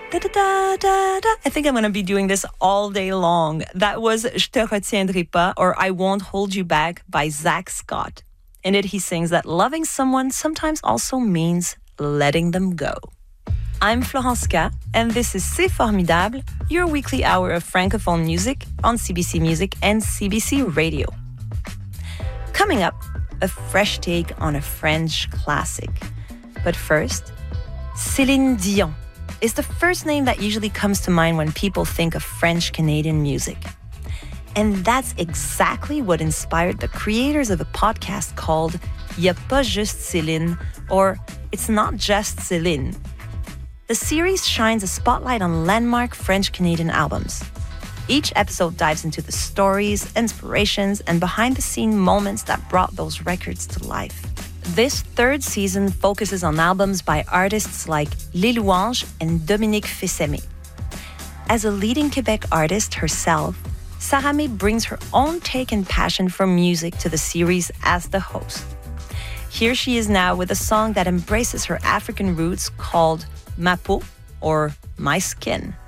Da-da-da-da-da. I think I'm going to be doing this all day long. That was Je te retiendrai pas, or I Won't Hold You Back by Zach Scott. In it, he sings that loving someone sometimes also means letting them go. I'm Florence K, and this is C'est Formidable, your weekly hour of Francophone music on CBC Music and CBC Radio. Coming up, a fresh take on a French classic. But first, Céline Dion is the first name that usually comes to mind when people think of French-Canadian music. And that's exactly what inspired the creators of a podcast called Y a pas juste Céline, or It's Not Just Céline. The series shines a spotlight on landmark French-Canadian albums. Each episode dives into the stories, inspirations, and behind-the-scenes moments that brought those records to life. This third season focuses on albums by artists like Les Louanges and Dominique Fils-Aimé. As a leading Quebec artist herself, Sarah-May brings her own take and passion for music to the series as the host. Here she is now with a song that embraces her African roots called Ma Peau, or My Skin.